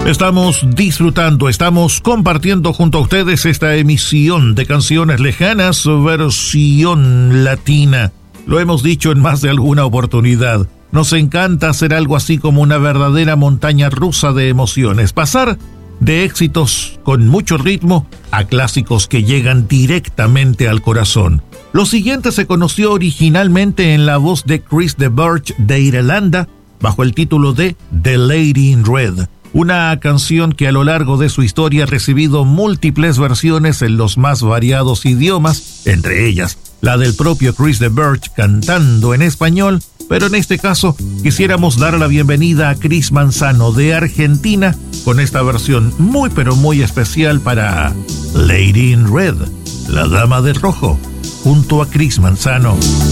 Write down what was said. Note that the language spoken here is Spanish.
Estamos disfrutando, estamos compartiendo junto a ustedes esta emisión de Canciones Lejanas, versión latina. Lo hemos dicho en más de alguna oportunidad. Nos encanta hacer algo así como una verdadera montaña rusa de emociones. Pasar de éxitos con mucho ritmo a clásicos que llegan directamente al corazón. Lo siguiente se conoció originalmente en la voz de Chris de Burgh de Irlanda, bajo el título de The Lady in Red. Una canción que a lo largo de su historia ha recibido múltiples versiones en los más variados idiomas, entre ellas la del propio Chris de Burgh cantando en español, pero en este caso quisiéramos dar la bienvenida a Chris Manzano de Argentina con esta versión muy pero muy especial para Lady in Red, la Dama de Rojo, junto a Chris Manzano.